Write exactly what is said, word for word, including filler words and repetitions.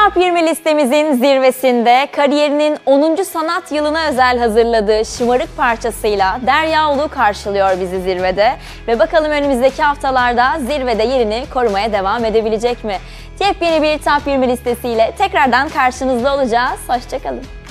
Top yirmi listemizin zirvesinde kariyerinin onuncu sanat yılına özel hazırladığı Şımarık parçasıyla Derya Ulu karşılıyor bizi zirvede. Ve bakalım önümüzdeki haftalarda zirvede yerini korumaya devam edebilecek mi? Yepyeni bir Top yirmi listesiyle tekrardan karşınızda olacağız. Hoşçakalın.